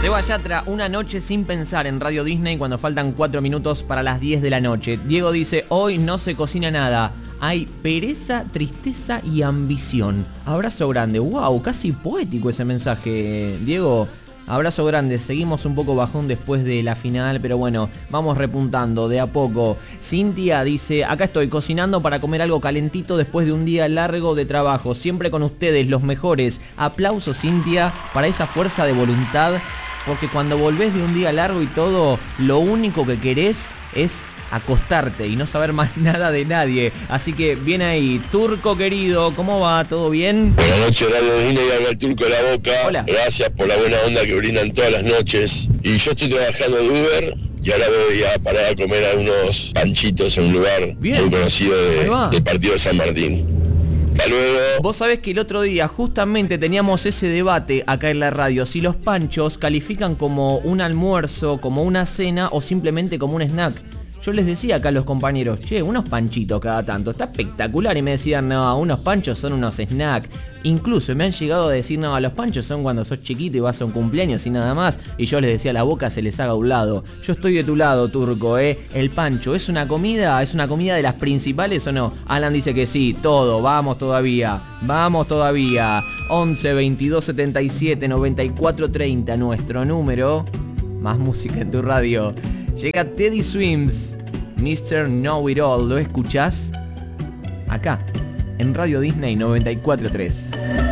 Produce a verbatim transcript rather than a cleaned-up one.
Seba Yatra, Una noche sin pensar en Radio Disney cuando faltan cuatro minutos para las diez de la noche. Diego dice, hoy no se cocina nada. Hay pereza, tristeza y ambición. Abrazo grande. Wow, casi poético ese mensaje, Diego. Abrazo grande, seguimos un poco bajón después de la final, pero bueno, vamos repuntando de a poco. Cintia dice, acá estoy cocinando para comer algo calentito después de un día largo de trabajo. Siempre con ustedes, los mejores. Aplausos, Cintia, para esa fuerza de voluntad, porque cuando volvés de un día largo y todo, lo único que querés es acostarte y no saber más nada de nadie. Así que bien ahí. Turco querido, ¿cómo va? ¿Todo bien? Buenas noches, Radio Disney, y habla el Turco de la Boca. Hola. Gracias por la buena onda que brindan todas las noches. Y yo estoy trabajando de Uber y ahora voy a parar a comer a unos panchitos en un lugar bien, muy conocido de, del partido de San Martín. Hasta luego. Vos sabés que el otro día justamente teníamos ese debate acá en la radio, si los panchos califican como un almuerzo, como una cena o simplemente como un snack. Yo les decía acá a los compañeros, che, unos panchitos cada tanto, está espectacular. Y me decían, no, unos panchos son unos snacks. Incluso me han llegado a decir, no, los panchos son cuando sos chiquito y vas a un cumpleaños y nada más. Y yo les decía, la boca se les haga a un lado. Yo estoy de tu lado, Turco, ¿eh? El pancho, ¿es una comida? ¿Es una comida de las principales o no? Alan dice que sí, todo, vamos todavía. Vamos todavía. once, veintidós, setenta y siete, noventa y cuatro, treinta, nuestro número. Más música en tu radio. Llega Teddy Swims, mister Know It All. ¿Lo escuchás? Acá, en Radio Disney noventa y cuatro punto tres.